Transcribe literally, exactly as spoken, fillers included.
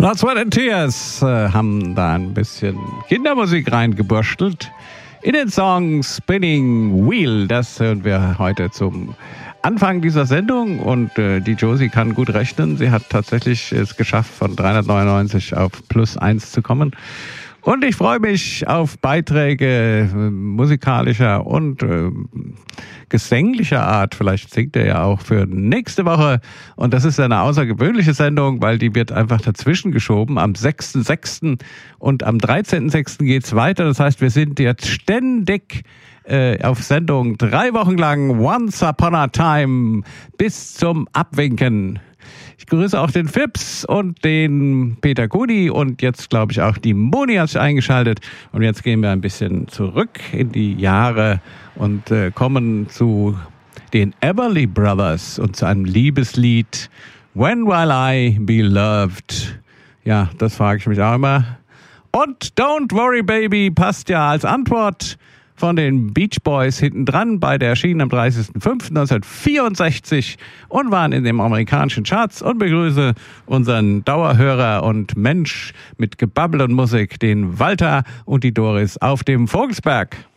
Blood, Sweat and Tears äh, haben da ein bisschen Kindermusik reingebürstelt in den Song Spinning Wheel. Das hören wir heute zum Anfang dieser Sendung und äh, die Josie kann gut rechnen. Sie hat tatsächlich es geschafft, von dreihundertneunundneunzig auf plus eins zu kommen. Und ich freue mich auf Beiträge äh, musikalischer und äh, gesänglicher Art. Vielleicht singt er ja auch für nächste Woche. Und das ist eine außergewöhnliche Sendung, weil die wird einfach dazwischen geschoben. Am sechsten sechsten und am dreizehnten sechsten geht's weiter. Das heißt, wir sind jetzt ständig äh, auf Sendung drei Wochen lang. Once Upon a Time bis zum Abwinken. Ich grüße auch den Fips und den Peter Kudi und jetzt glaube ich auch die Moni hat sich eingeschaltet. Und jetzt gehen wir ein bisschen zurück in die Jahre und äh, kommen zu den Everly Brothers und zu einem Liebeslied When Will I Be Loved? Ja, das frage ich mich auch immer. Und Don't Worry Baby passt ja als Antwort von den Beach Boys hinten dran bei der erschienen am dreißigsten fünften neunzehnhundertvierundsechzig und waren in den amerikanischen Charts und begrüße unseren Dauerhörer und Mensch mit Gebabbel und Musik, den Walter und die Doris auf dem Vogelsberg.